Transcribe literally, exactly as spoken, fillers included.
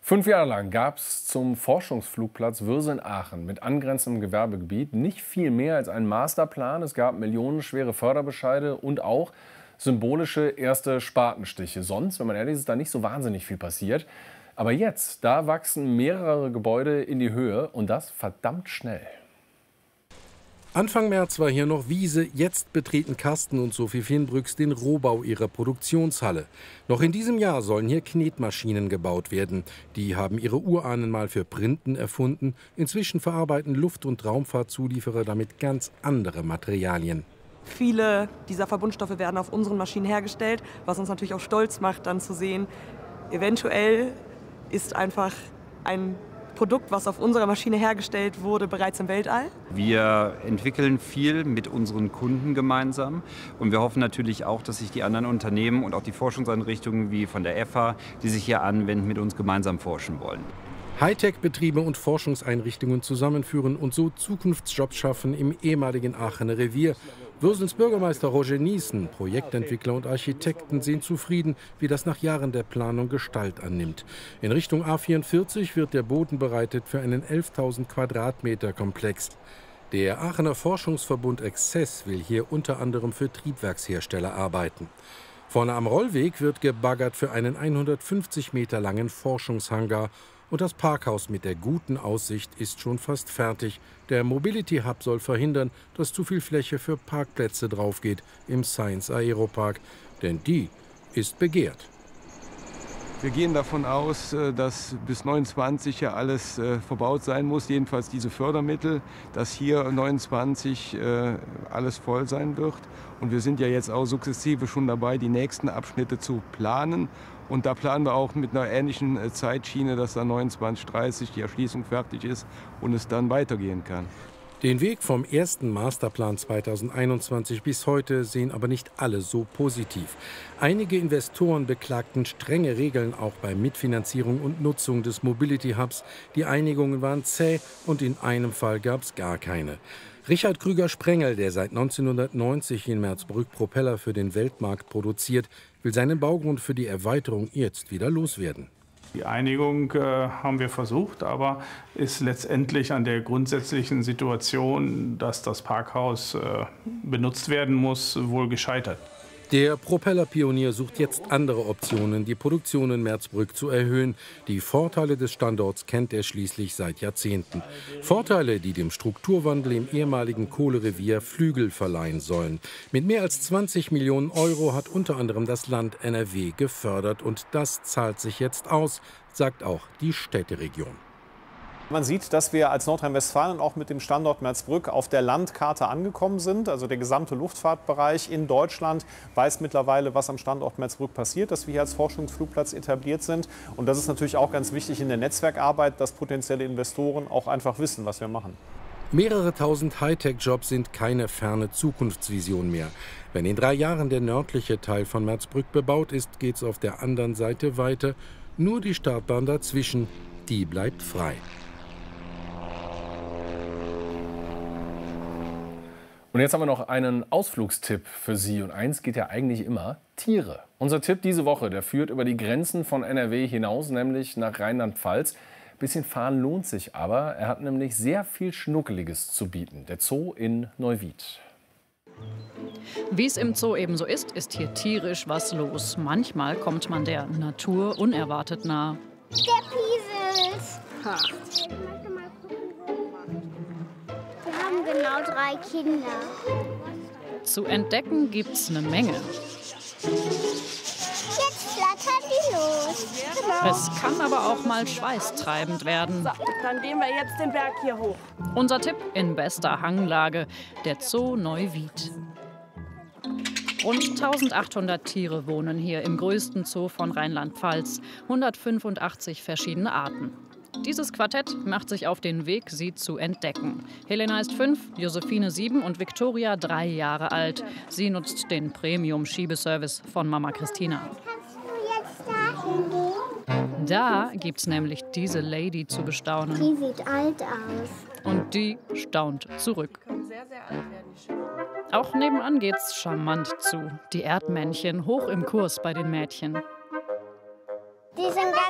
Fünf Jahre lang gab es zum Forschungsflugplatz Würseln-Aachen mit angrenzendem Gewerbegebiet nicht viel mehr als einen Masterplan. Es gab millionenschwere Förderbescheide und auch symbolische erste Spatenstiche. Sonst, wenn man ehrlich ist, ist da nicht so wahnsinnig viel passiert. Aber jetzt, da wachsen mehrere Gebäude in die Höhe und das verdammt schnell. Anfang März war hier noch Wiese, jetzt betreten Carsten und Sophie Fienbrücks den Rohbau ihrer Produktionshalle. Noch in diesem Jahr sollen hier Knetmaschinen gebaut werden. Die haben ihre Urahnen mal für Printen erfunden. Inzwischen verarbeiten Luft- und Raumfahrtzulieferer damit ganz andere Materialien. Viele dieser Verbundstoffe werden auf unseren Maschinen hergestellt, was uns natürlich auch stolz macht, dann zu sehen, eventuell ist einfach ein Produkt, was auf unserer Maschine hergestellt wurde, bereits im Weltall. Wir entwickeln viel mit unseren Kunden gemeinsam und wir hoffen natürlich auch, dass sich die anderen Unternehmen und auch die Forschungseinrichtungen wie von der F A, die sich hier anwenden, mit uns gemeinsam forschen wollen. Hightech-Betriebe und Forschungseinrichtungen zusammenführen und so Zukunftsjobs schaffen im ehemaligen Aachener Revier. Würsels Bürgermeister Roger Nießen, Projektentwickler und Architekten sind zufrieden, wie das nach Jahren der Planung Gestalt annimmt. In Richtung A vierundvierzig wird der Boden bereitet für einen elftausend Quadratmeter Komplex. Der Aachener Forschungsverbund Exzess will hier unter anderem für Triebwerkshersteller arbeiten. Vorne am Rollweg wird gebaggert für einen hundertfünfzig Meter langen Forschungshangar. Und das Parkhaus mit der guten Aussicht ist schon fast fertig. Der Mobility Hub soll verhindern, dass zu viel Fläche für Parkplätze draufgeht im Science Aeropark. Denn die ist begehrt. Wir gehen davon aus, dass bis neunundzwanzig ja alles verbaut sein muss, jedenfalls diese Fördermittel, dass hier neunundzwanzig alles voll sein wird. Und wir sind ja jetzt auch sukzessive schon dabei, die nächsten Abschnitte zu planen. Und da planen wir auch mit einer ähnlichen Zeitschiene, dass dann neunundzwanzig dreißig die Erschließung fertig ist und es dann weitergehen kann. Den Weg vom ersten Masterplan zweitausendeinundzwanzig bis heute sehen aber nicht alle so positiv. Einige Investoren beklagten strenge Regeln auch bei Mitfinanzierung und Nutzung des Mobility Hubs. Die Einigungen waren zäh und in einem Fall gab es gar keine. Richard Krüger-Sprengel, der seit neunzehnhundertneunzig in Merzbrück Propeller für den Weltmarkt produziert, will seinen Baugrund für die Erweiterung jetzt wieder loswerden. Die Einigung äh, haben wir versucht, aber ist letztendlich an der grundsätzlichen Situation, dass das Parkhaus äh, benutzt werden muss, wohl gescheitert. Der Propellerpionier sucht jetzt andere Optionen, die Produktion in Merzbrück zu erhöhen. Die Vorteile des Standorts kennt er schließlich seit Jahrzehnten. Vorteile, die dem Strukturwandel im ehemaligen Kohlerevier Flügel verleihen sollen. Mit mehr als zwanzig Millionen Euro hat unter anderem das Land N R W gefördert. Und das zahlt sich jetzt aus, sagt auch die Städteregion. Man sieht, dass wir als Nordrhein-Westfalen auch mit dem Standort Merzbrück auf der Landkarte angekommen sind. Also der gesamte Luftfahrtbereich in Deutschland weiß mittlerweile, was am Standort Merzbrück passiert, dass wir hier als Forschungsflugplatz etabliert sind. Und das ist natürlich auch ganz wichtig in der Netzwerkarbeit, dass potenzielle Investoren auch einfach wissen, was wir machen. Mehrere tausend Hightech-Jobs sind keine ferne Zukunftsvision mehr. Wenn in drei Jahren der nördliche Teil von Merzbrück bebaut ist, geht es auf der anderen Seite weiter. Nur die Startbahn dazwischen, die bleibt frei. Und jetzt haben wir noch einen Ausflugstipp für Sie. Und eins geht ja eigentlich immer: Tiere. Unser Tipp diese Woche, der führt über die Grenzen von N R W hinaus, nämlich nach Rheinland-Pfalz. Bisschen fahren lohnt sich aber. Er hat nämlich sehr viel Schnuckeliges zu bieten. Der Zoo in Neuwied. Wie es im Zoo eben so ist, ist hier tierisch was los. Manchmal kommt man der Natur unerwartet nah. Der Piesels. Ha. Wir haben genau drei Kinder. Zu entdecken gibt's eine Menge. Jetzt flattern die los. Genau. Es kann aber auch mal schweißtreibend werden. So, dann gehen wir jetzt den Berg hier hoch. Unser Tipp in bester Hanglage, der Zoo Neuwied. Rund eintausendachthundert Tiere wohnen hier im größten Zoo von Rheinland-Pfalz. hundertfünfundachtzig verschiedene Arten. Dieses Quartett macht sich auf den Weg, sie zu entdecken. Helena ist fünf, Josephine sieben und Victoria drei Jahre alt. Sie nutzt den Premium-Schiebeservice von Mama Christina. Kannst du jetzt da hingehen? Da gibt's nämlich diese Lady zu bestaunen. Die sieht alt aus. Und die staunt zurück. Sehr, sehr alt werden die schon. Auch nebenan geht's charmant zu. Die Erdmännchen hoch im Kurs bei den Mädchen. Die sind ganz